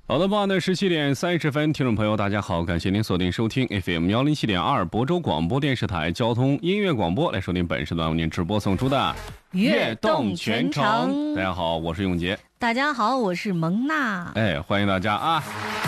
好的，傍晚的17:30，听众朋友大家好，感谢您锁定收听 FM107.2 亳州广播电视台交通音乐广播，来收听本时段为您直播送出的悦动全程。 大家好，我是永杰。 大家好，我是蒙娜。 欢迎大家啊！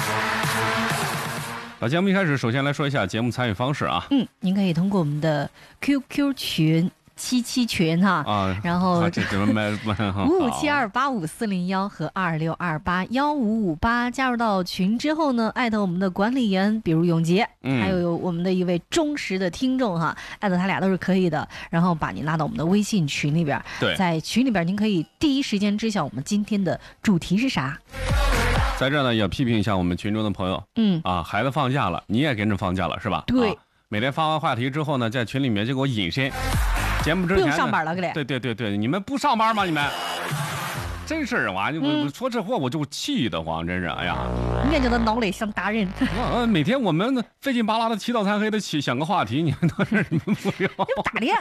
好，节目一开始，首先来说一下节目参与方式啊。 您可以通过我们的 QQ 群。77群哈然后这怎么买 55728540和26281558加入到群之后呢，艾特我们的管理员，比如永杰，还有我们的一位忠实的听众哈，艾特他俩都是可以的，然后把你拉到我们的微信群里边。 对， 在群里边您可以第一时间知晓我们今天的主题是啥。 在这呢，也批评一下我们群中的朋友，孩子放假了，你也跟着放假了是吧？ 对， 每天发完话题之后呢，在群里面就给我隐身。节目之前不用上班了，哥嘞！ 对，你们不上班吗？你们真是我说这话我就气得慌，真是哎呀！ 面着的脑袋像达人。 每天我们费劲巴拉的起早贪黑的想个话题，你们都是你们不要。 你不打脸？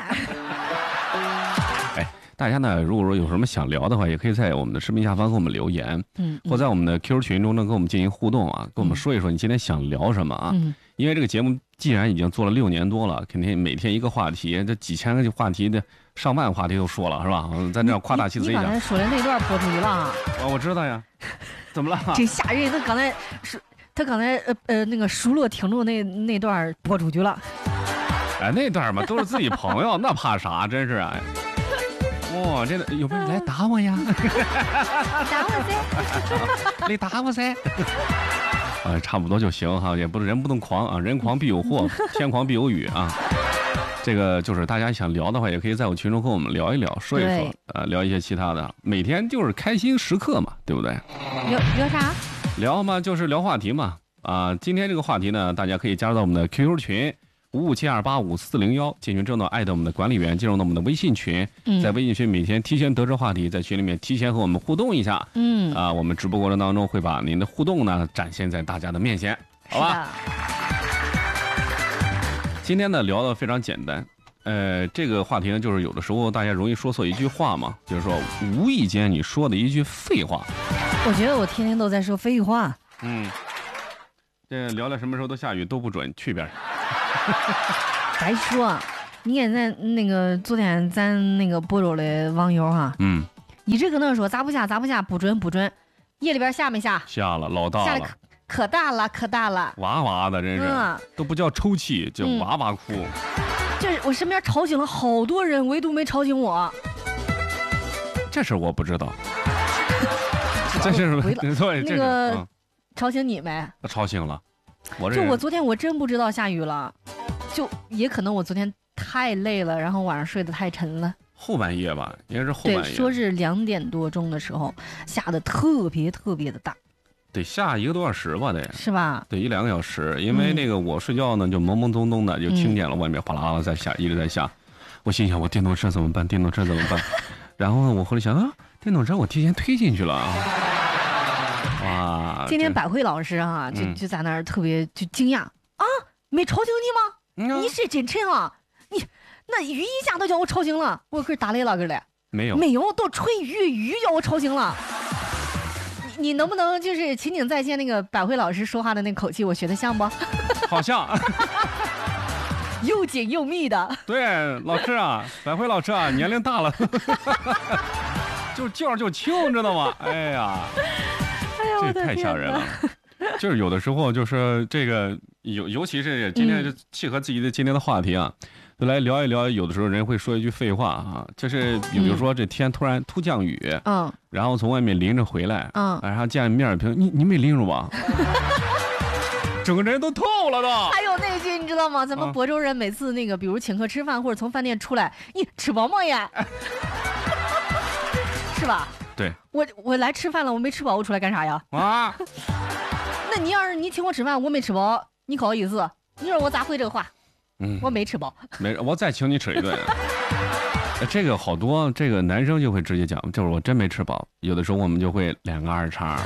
大家呢，如果说有什么想聊的话，也可以在我们的视频下方给我们留言，或在我们的 QQ 群中呢跟我们进行互动啊，跟我们说一说你今天想聊什么啊？因为这个节目既然已经做了6年多了，肯定每天一个话题，这几千个话题的上万话题都说了是吧？咱这样夸大其词一点。 你刚才说的那段播出去了啊？ 我知道呀，怎么了？ 这吓人！他刚才那个数落听众那段播出去了。 那段嘛都是自己朋友，那怕啥？真是哎。真的有没有人来打我呀？ 打我噻！ 来打我噻！差不多就行哈，也不是人不能狂啊，人狂必有祸，天狂必有雨啊。这个就是大家想聊的话，也可以在我群中跟我们聊一聊，说一说，聊一些其他的，每天就是开心时刻嘛，对不对？ 聊啥？ 聊嘛，就是聊话题嘛。今天这个话题呢，大家可以加入到我们的 QQ 群。5572854401进群之后呢，艾特我们的管理员，进入到我们的微信群，在微信群每天提前得知话题，在群里面提前和我们互动一下。我们直播过程当中会把您的互动呢展现在大家的面前，好吧？今天呢聊的非常简单，这个话题呢就是有的时候大家容易说错一句话嘛，就是说无意间你说的一句废话。 我觉得我天天都在说废话。 这聊聊什么时候都下雨都不准，去边儿。 白说，你也在那个昨天咱那个亳州的网友哈，一直跟他说咋不下，不准，夜里边下没下？ 下了，老大了， 下了可大了， 哇哇的，真是，都不叫抽泣，叫哇哇哭。 这我身边吵醒了好多人，唯独没吵醒我。 这事我不知道。这是对那个吵醒你没？ 吵醒了。我昨天我真不知道下雨了，就也可能我昨天太累了，然后晚上睡得太沉了。 后半夜吧，应该是后半夜。 对，说是2点多钟的时候下的特别的大， 得下1个多小时吧，得是吧？ 对，1-2个小时，因为那个我睡觉呢就懵懵懂懂的，就听见了外面哗啦啦在下，一直在下。我心想我电动车怎么办？然后我后来想电动车我提前推进去了啊。哇！ 今天百惠老师哈，就在那儿特别就惊讶啊，没吵醒你吗？你是真沉啊！你那雨一下都叫我吵醒了，我可是打雷了，哥嘞。没有，都纯雨叫我吵醒了。你能不能就是情景再现那个百惠老师说话的那口气，我学得像不？ 好像。 又紧又密的。 对，老师啊，百惠老师啊，年龄大了，就劲儿就轻，知道吗？哎呀。这太吓人了，就是有的时候就是这个尤其是今天就契合自己的今天的话题啊，就来聊一聊。有的时候人会说一句废话啊，就是比如说这天突然突降雨，然后从外面淋着回来，然后见面一瓶，你没淋着吧？整个人都透了都。 还有那句你知道吗？咱们亳州人每次那个，比如请客吃饭或者从饭店出来，你吃饱没呀？是吧？ 对， 我来吃饭了，我没吃饱，我出来干啥呀？那你要是你请我吃饭，我没吃饱，你可好意思？你说我咋回这个话？我没吃饱， 我再请你吃一顿。这个好多这个男生就会直接讲，就是我真没吃饱。有的时候我们就会2个2叉。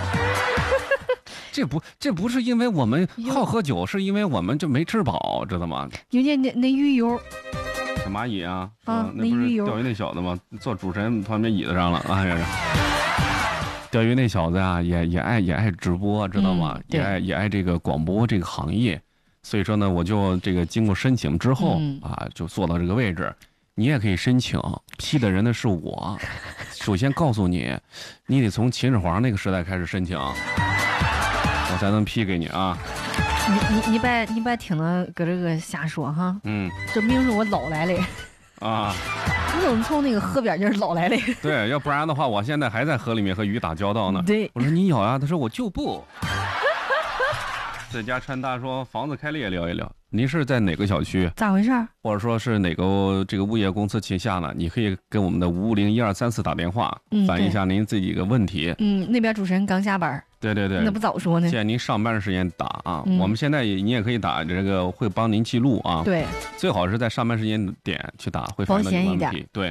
这不是因为我们好喝酒，是因为我们就没吃饱，知道吗？ 有点那鱼油。 蚂蚁啊， 那鱼油钓鱼那小子吗？坐主持人旁边椅子上了，哎呀， 钓鱼那小子啊，也爱直播，知道吗？也爱这个广播这个行业，所以说呢，我就这个经过申请之后啊，就做到这个位置。你也可以申请，批的人呢是我。首先告诉你，你得从秦始皇那个时代开始申请，我才能批给你啊。 你别听了搁这个瞎说哈。这明是我捞来的啊。你怎么从那个河边就是捞来的？ 对，要不然的话，我现在还在河里面和鱼打交道呢。 对， 我说你咬呀，他说我就不。在家川大说房子开裂聊一聊，您是在哪个小区？ 咋回事？ 或者说是哪个这个物业公司旗下呢？你可以跟我们的5501234打电话，反映一下您自己一个问题。 那边主持人刚下班。 对， 那不早说呢。 现在您上班时间打啊，我们现在你也可以打，这个会帮您记录啊。 对， 最好是在上班时间点去打，会保险一点。 对，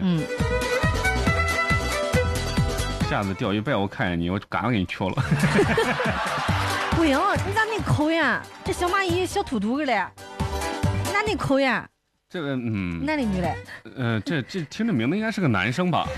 下次钓鱼被我看见你，我赶快给你去了。 不行，你咋那口呀？这小蚂蚁小秃秃个嘞，那那口呀？ 这个男的女的？ 这听着名字应该是个男生吧？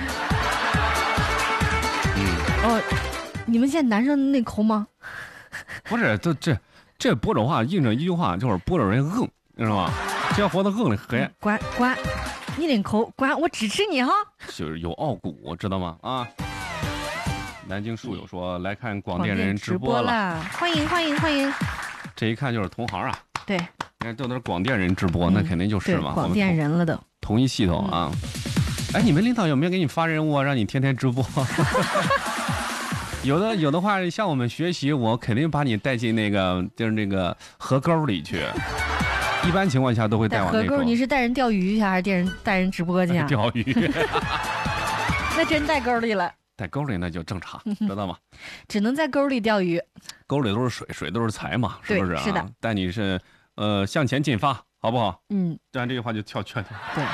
你们现在男生那口吗？ 不是，这播种话印证一句话，就是播种人硬，知道吗？只要活得硬的很。 管，你那口管，我支持你哈。 就是有傲骨，知道吗？啊！南京书友说来看广电人直播了， 欢迎！ 这一看就是同行啊。 对， 你看这都是广电人直播，那肯定就是嘛。 广电人了都。 同一系统啊。哎，你们领导有没有给你发任务啊，让你天天直播？有的话向我们学习，我肯定把你带进那个就是那个河沟里去。一般情况下都会带往那河沟。你是带人钓鱼去，还是带人直播去啊？ 钓鱼。 那真带沟里了。 在沟里那就正常，知道吗？ 只能在沟里钓鱼。 沟里都是水，水都是财嘛，是不是啊？ 是的。 但你是向前进发，好不好？这样这句话就跳圈。 对。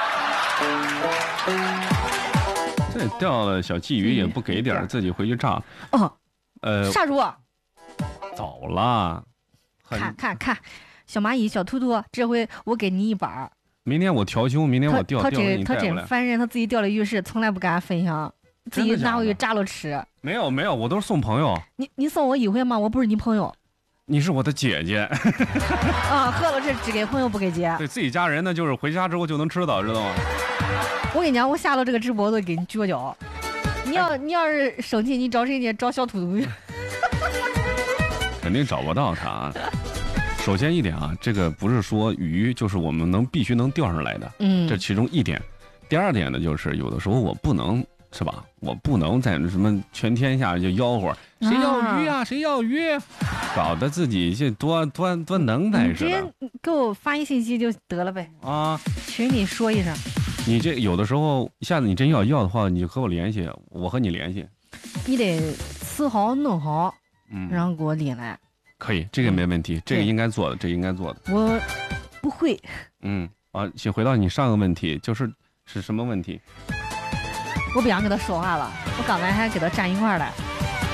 这钓了小鲫鱼也不给点，自己回去炸。 杀猪。 早了。 看，小蚂蚁小兔兔，这回我给你一板。 明天我调休，明天我钓他真烦人，他自己钓了鱼食，从来不跟俺分享，自己拿回去炸了吃。 没有，我都是送朋友。 你送我一回吗？我不是你朋友。 你是我的姐姐。 啊，喝了这只给朋友不给姐。 对自己家人呢，就是回家之后就能吃到，知道吗？ 我跟你讲，我下了这个直播都给你绝交。你要是生气，你找谁去？找小兔兔去。 肯定找不到他。首先一点啊，这个不是说鱼就是我们必须能钓上来的，这其中一点。第二点呢，就是有的时候我不能，是吧？我不能在什么全天下就吆喝谁要鱼啊，谁要鱼，搞得自己就多能耐似的。 直接给我发一信息就得了呗。 啊， 请你说一声。 你这有的时候一下子你真要的话，你就和我联系，我和你联系。 你得伺好弄好，然后给我拎来。 可以，这个没问题，这个应该做的，这个应该做的。 我不会。 请回到你上个问题，是什么问题？ 我不想跟他说话了，我刚才还跟他站一块儿来。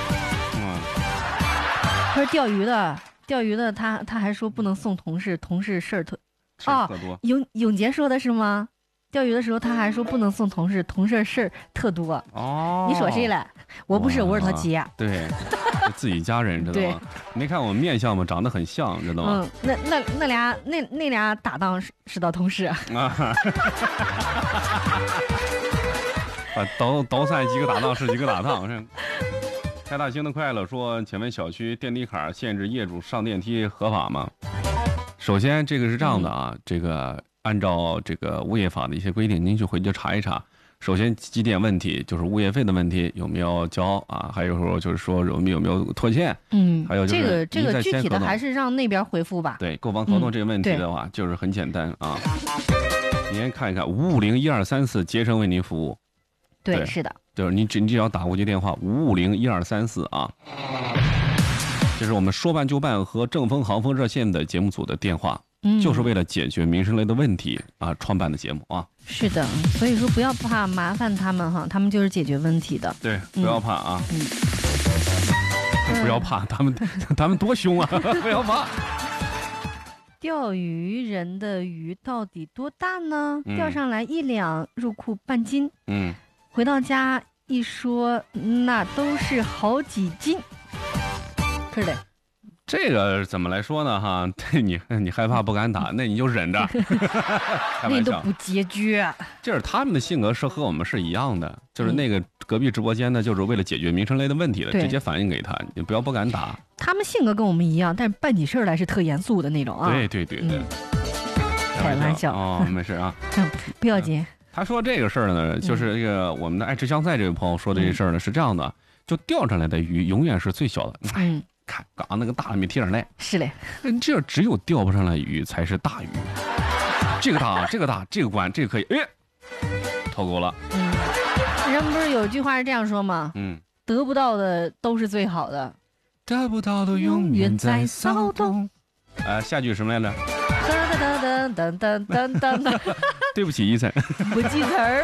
他说钓鱼的，他还说不能送同事事儿特多。 永杰说的是吗？钓鱼的时候他还说不能送同事事儿特多。你说谁来？我不是，我是他姐。 对。自己家人知道吗？没看我们面相吗？长得很像，知道吗？ 那俩搭档是的同事啊。 倒散几个搭档是几个搭档。开大兴的快乐说，请问小区电梯卡限制业主上电梯合法吗？首先这个是这样的啊，这个按照这个物业法的一些规定，您去回去查一查。首先几点问题，就是物业费的问题有没有交啊？还有说就是说有没有拖欠？还有就是这个具体的还是让那边回复吧。 对，购房合同这个问题的话，就是很简单啊。您先看一看5501234，竭诚为您服务。 对，是的， 就是你只要打过去电话5501234啊。这是我们说办就办和正风航风热线的节目组的电话。就是为了解决民生类的问题啊，创办的节目啊。 是的，所以说不要怕麻烦他们哈，他们就是解决问题的。 对，不要怕啊。不要怕，他们多凶啊！不要怕。 钓鱼人的鱼到底多大呢？钓上来1两，入库半斤。回到家一说那都是好几斤。是的。 这个怎么来说呢？哈，你害怕不敢打，那你就忍着。 那都不拮据。 就是他们的性格是和我们是一样的，就是那个隔壁直播间呢，就是为了解决民生类的问题的，直接反映给他，你不要不敢打。 他们性格跟我们一样，但是办起事来是特严肃的那种啊。 对。 开玩笑哦，没事啊， 不要紧。 他说这个事儿呢，就是这个我们的爱吃香菜这位朋友说的这事儿呢是这样的，就钓上来的鱼永远是最小的。看，刚刚那个大没提上来。 是嘞， 这只有钓不上来鱼才是大鱼。这个大，这个大，这个关，这个可以，哎，脱钩了。 人不是有句话是这样说吗？得不到的都是最好的， 得不到的永远在骚动。下句什么来着？ 噔噔噔噔噔。 对不起，医生， 不记词儿。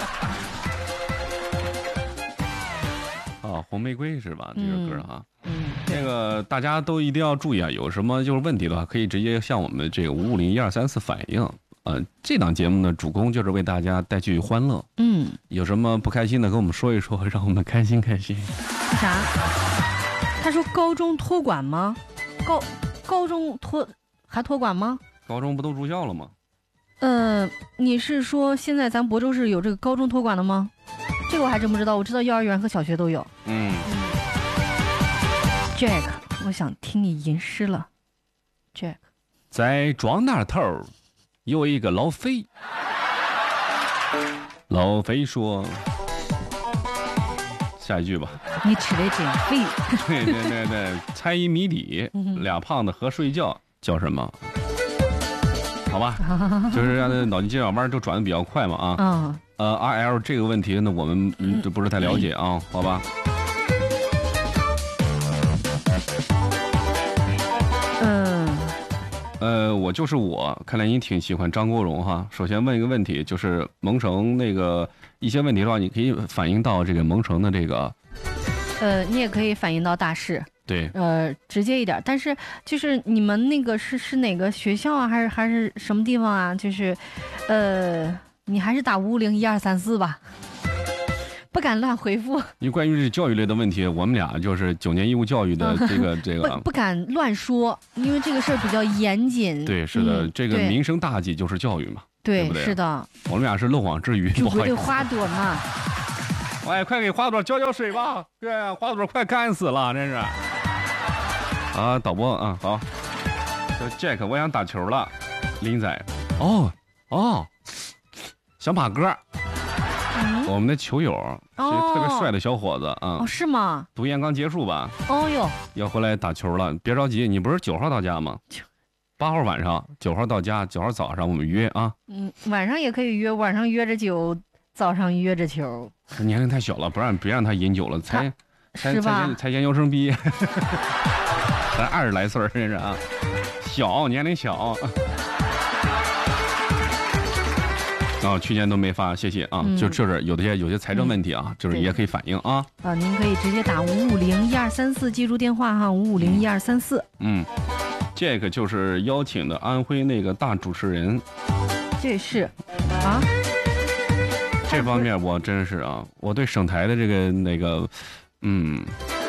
红玫瑰是吧？这个歌啊，那个大家都一定要注意啊！有什么就是问题的话，可以直接向我们这个5501234反映。这档节目呢，主攻就是为大家带去欢乐。有什么不开心的，跟我们说一说，让我们开心开心。 啥？他说高中托管吗？高中还托管吗？ 高中不都住校了吗？ 你是说现在咱亳州市有这个高中托管的吗？这个我还真不知道，我知道幼儿园和小学都有。Jack， 我想听你吟诗了。Jack， 在庄那头有一个老肥，老肥说，下一句吧。 你吃的真肥。 对，猜一谜底，俩胖子和睡觉叫什么？好吧，就是让那脑筋急转弯都转的比较快嘛啊。RL 这个问题呢，我们就不是太了解啊，好吧。我就是我，看来你挺喜欢张国荣哈。首先问一个问题，就是蒙城那个一些问题的话，你可以反映到这个蒙城的这个。 你也可以反映到大事。 对。 直接一点，但是就是你们那个是哪个学校啊，还是什么地方啊？就是，你还是打5501234吧。不敢乱回复。因为关于这教育类的问题，我们俩就是9年义务教育的这个不敢乱说，因为这个事儿比较严谨。 对，是的，这个民生大计就是教育嘛，对不对？ 是的。 我们俩是漏网之鱼， 不好意思。花朵嘛。 哎，快给花朵浇水吧！对，花朵快干死了，真是。啊，导播啊，好。叫 Jack， 我想打球了。林仔，想把歌。我们的球友是特别帅的小伙子啊。 是吗？ 读研刚结束吧？要回来打球了，别着急，你不是9号到家吗？8号晚上，9号到家，9号早上我们约啊。 晚上也可以约，晚上约着酒，早上约着球。 年龄太小了，别让他饮酒了，才研究生毕业，才20来岁，真是啊，年龄小。去年都没发，谢谢啊。就是有些财政问题啊，就是也可以反映啊。 您可以直接打5501234，记住电话哈，5501234。 这个就是邀请的安徽那个大主持人。 这是啊。 这方面我真是啊，我对省台的那个，因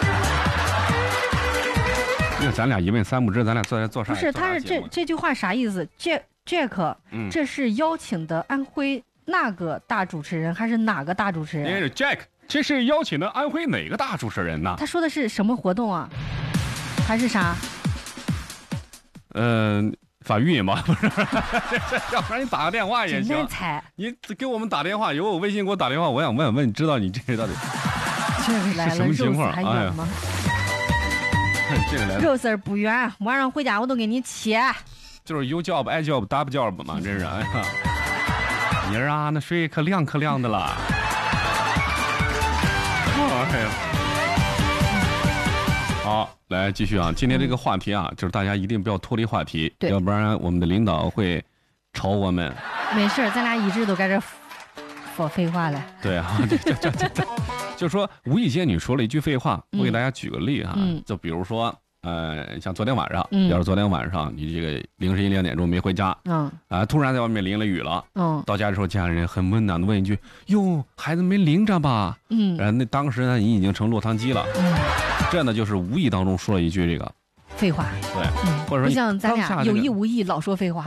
为咱俩一问三不知，咱俩做啥？ 不是，他是这句话啥意思？Jack，这是邀请的安徽那个大主持人，还是哪个大主持人 ？Jack， 这是邀请的安徽哪个大主持人呢？ 他说的是什么活动啊？还是啥？ 发语音吧，不是？要不然你打个电话也行。你给我们打电话，有我微信给我打电话，我想问，你知道你这个到底是什么情况？ 还远吗？ 这个来了。 肉丝不远，晚上回家我都给你切。 就是有 job 爱 job double job 嘛，真是哎呀！妮儿啊，那水可亮的了。哎呀！好，来继续啊！今天这个话题啊，就是大家一定不要脱离话题，要不然我们的领导会吵我们。 没事，咱俩一直都在这说废话了。 对啊，就说无意间你说了一句废话，我给大家举个例哈，就比如说像昨天晚上，要是昨天晚上你这个凌晨1、2点钟没回家，突然在外面淋了雨了，到家的时候家人很温暖的问一句：“哟，孩子没淋着吧？”然后那当时呢你已经成落汤鸡了，这呢就是无意当中说了一句这个废话， 对，或者说不像咱俩有意无意老说废话。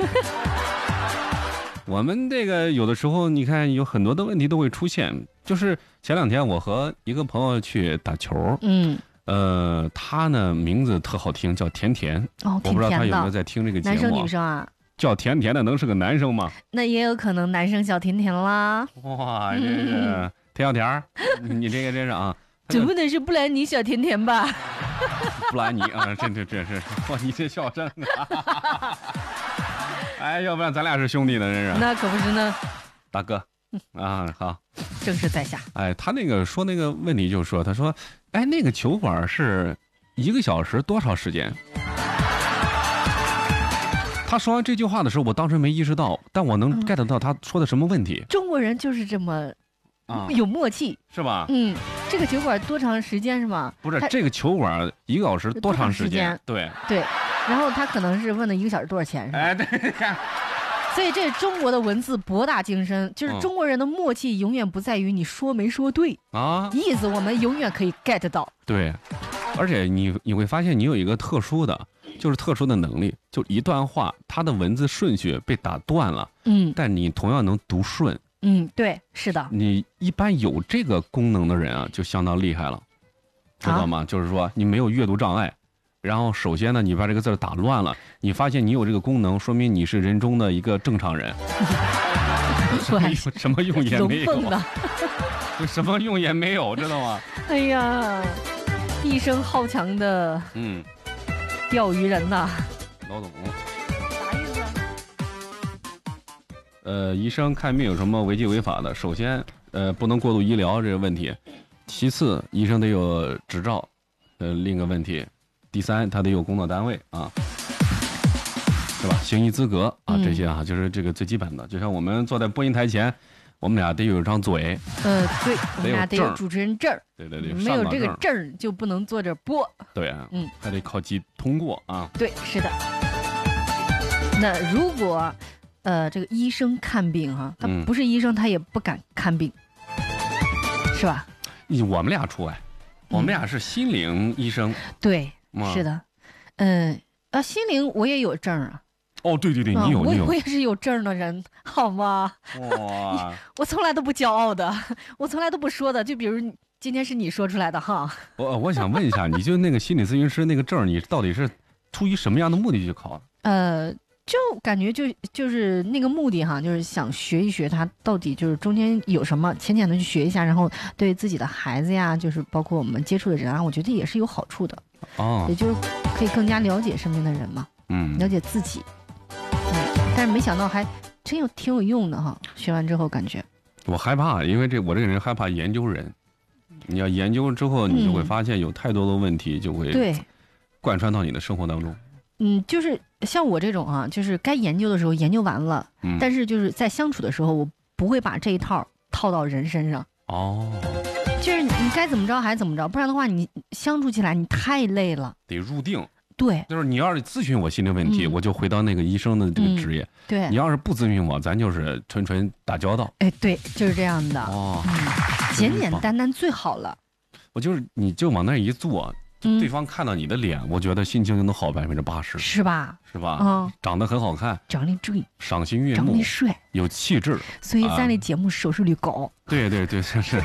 我们这个有的时候你看有很多的问题都会出现，就是前2天我和一个朋友去打球，他呢名字特好听，叫甜甜。我不知道他有没有在听这个节目。 男生女生啊？ 叫甜甜的能是个男生吗？ 那也有可能男生小甜甜啦。 哇，这是甜小甜，你这个真是啊！ 总不能是布兰妮小甜甜吧？ 布兰妮啊，这是，哇，你这笑声啊！哎，要不然咱俩是兄弟呢，真是。 那可不是呢， 大哥。好， 正是在下。 哎，他那个说那个问题就是说，他说，哎，那个球馆是1个小时多少时间？他说完这句话的时候，我当时没意识到，但我能 get 到他说的什么问题。 中国人就是这么有默契， 是吧？ 这个球馆多长时间是吗？ 不是，这个球馆1个小时多长时间？对。 然后他可能是问了1个小时多少钱，是吧？ 哎，对，看。 所以这中国的文字博大精深，就是中国人的默契永远不在于你说没说对啊，意思我们永远可以 get 到。 对，而且你会发现你有一个特殊的能力，就一段话它的文字顺序被打断了，但你同样能读顺。 对，是的。 你一般有这个功能的人啊，就相当厉害了，知道吗？就是说你没有阅读障碍。然后首先呢，你把这个字打乱了，你发现你有这个功能，说明你是人中的一个正常人。什么用也没有，什么用也没有，知道吗？ 哎呀，一生好强的钓鱼人呐， 老总。 啥意思？医生看病有什么违纪违法的？首先，不能过度医疗这个问题；其次，医生得有执照，另一个问题。第3，他得有工作单位啊，是吧？行医资格啊，这些啊，就是这个最基本的。就像我们坐在播音台前，我们俩得有一张嘴， 对，我们俩得有主持人证， 对， 没有这个证就不能坐这播。 对，还得考级通过啊。 对，是的。那如果这个医生看病哈，他不是医生，他也不敢看病，是吧？ 我们俩除外，我们俩是心灵医生。 对。是的，心灵我也有证啊。 哦，对，你有， 我也是有证的人，好吗？ 哇， 我从来都不骄傲的，我从来都不说的。就比如今天是你说出来的哈。 我想问一下，你就那个心理咨询师那个证，你到底是出于什么样的目的去考？ 就感觉就是那个目的哈，就是想学一学他到底就是中间有什么，浅浅的去学一下，然后对自己的孩子呀，就是包括我们接触的人啊，我觉得也是有好处的。也就是可以更加了解身边的人嘛，了解自己，但是没想到还真挺有用的哈。学完之后感觉我害怕，因为我这个人害怕研究人，你要研究之后，你就会发现有太多的问题就会贯穿到你的生活当中。 就是像我这种啊，就是该研究的时候研究完了，但是就是在相处的时候，我不会把这一套套到人身上。就是你该怎么着还怎么着，不然的话你相处起来你太累了， 得入定。 对， 就是你要是咨询我心理问题，我就回到那个医生的这个职业。 对， 你要是不咨询我，咱就是纯打交道。 哎，对，就是这样的。简简单单最好了。 你就往那一坐，对方看到你的脸，我觉得心情就能好80%， 是吧？ 是吧？长得很好看， 长得对， 赏心悦目， 长得帅， 有气质， 所以咱的节目收视率高。 对，真是。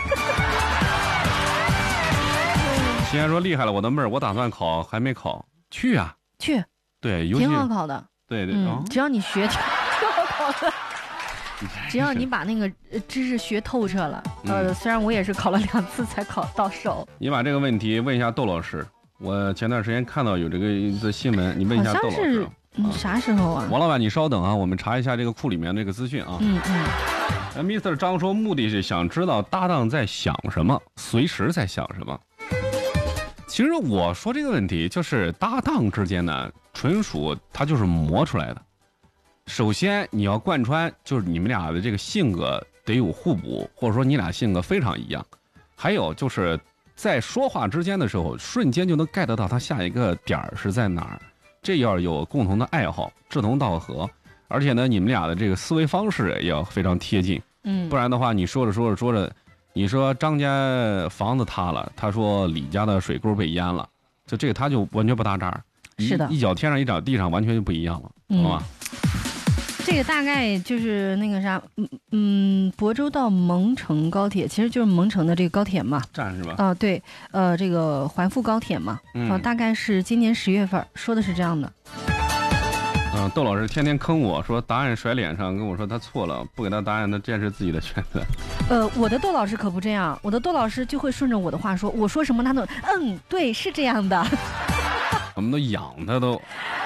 既然说厉害了，我的妹儿，我打算考，还没考，去啊， 去， 对， 挺好考的， 对， 只要你学，挺好考的，只要你把那个知识学透彻了。虽然我也是考了2次才考到手。 你把这个问题问一下窦老师，我前段时间看到有这个一则新闻，你问一下窦老师。 啥时候啊？ 王老板，你稍等啊，我们查一下这个库里面这个资讯啊。Mr. 张说，目的是想知道搭档在想什么，随时在想什么。其实我说这个问题，就是搭档之间呢，纯属它就是磨出来的。首先你要贯穿，就是你们俩的这个性格得有互补，或者说你俩性格非常一样。还有就是在说话之间的时候，瞬间就能 get 到他下一个点儿是在哪儿。这要有共同的爱好，志同道合，而且呢，你们俩的这个思维方式也要非常贴近。不然的话，你说着，你说张家房子塌了，他说李家的水沟被淹了，就这个他就完全不搭茬。 是的， 一脚天上一脚地上，完全就不一样了，好吧？ 这个大概就是那个啥，亳州到蒙城高铁，其实就是蒙城的这个高铁嘛， 站是吧？ 对，这个环富高铁嘛，大概是今年10月份，说的是这样的。 窦老师天天坑我说答案甩脸上，跟我说他错了，不给他答案，他坚持自己的选择。 我的窦老师可不这样，我的窦老师就会顺着我的话说，我说什么他都对，是这样的。 我们都养他都，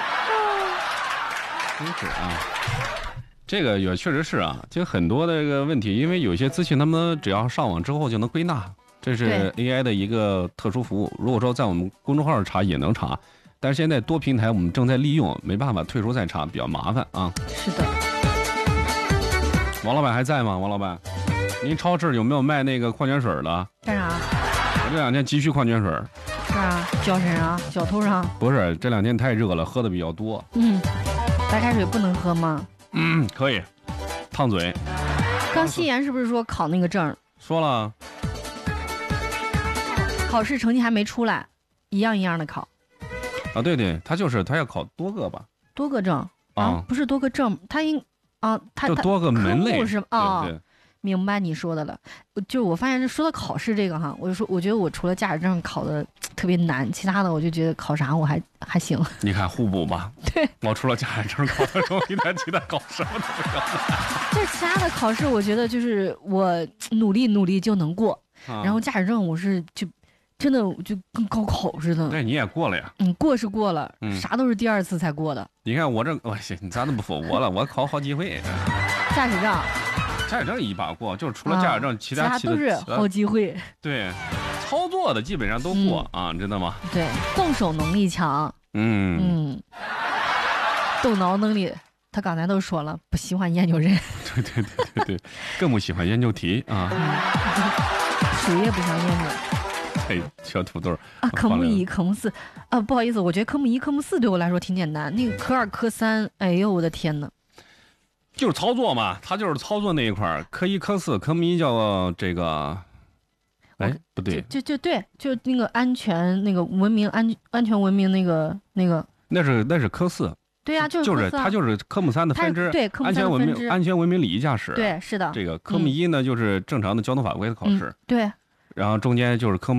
真是啊。这个也确实是啊，就很多的这个问题，因为有些资讯他们只要上网之后就能归纳，这是 AI 的一个特殊服务。如果说在我们公众号查也能查，但是现在多平台我们正在利用，没办法退出再查，比较麻烦啊。 是的。 王老板还在吗？王老板，您超市有没有卖那个矿泉水的？ 干啥？ 我这2天急需矿泉水。 是啊，脚身上、脚头上。 不是，这2天太热了，喝的比较多。 白开水不能喝吗？ 可以，烫嘴。 刚西岩是不是说考那个证？ 说了， 考试成绩还没出来，一样的考。 啊，对，他要考多个吧？ 多个证啊，不是多个证，他就多个门类是吧？对，明白你说的了。就我发现说到考试这个哈，我觉得我除了驾驶证考的特别难，其他的我就觉得考啥我还行。 你看互补吧。 对， 我除了驾驶证考的容易，但其他考什么都不要。 就是其他的考试，我觉得就是我努力就能过，然后驾驶证我是就真的就跟高考似的。 对，你也过了呀。 过是过了，啥都是第2次才过的。 你看我这，你咋都不服我了？我考好几回。 驾驶证一把过，就是除了驾驶证，其他都是好几回。 对，操作的基本上都过啊，知道吗？ 对，动手能力强。动脑能力，他刚才都说了，不喜欢研究人。 对，更不喜欢研究题啊。 水也不想研究。 小土豆啊，科目1、科目4，不好意思，我觉得科目1、科目4对我来说挺简单，那个科2、科3，哎呦我的天哪！ 就是操作嘛，他就是操作那一块。科1、科4，科目1叫这个，不对， 对，就那个安全那个文明安全文明那个， 那是科4。 对呀，就是它就是科目3的分支。 对，科目3的分支。 安全文明礼仪驾驶。 对，是的。 这个科目1呢，就是正常的交通法规的考试。 对。 然后中间就是科目